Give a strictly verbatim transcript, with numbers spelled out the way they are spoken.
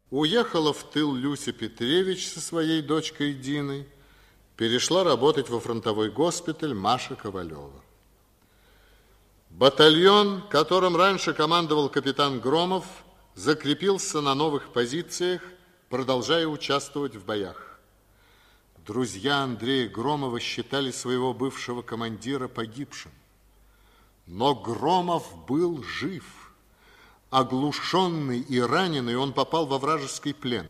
Уехала в тыл Люся Петревич со своей дочкой Диной, перешла работать во фронтовой госпиталь Маша Ковалева. Батальон, которым раньше командовал капитан Громов, закрепился на новых позициях, продолжая участвовать в боях. Друзья Андрея Громова считали своего бывшего командира погибшим. Но Громов был жив. Оглушенный и раненый, он попал во вражеский плен.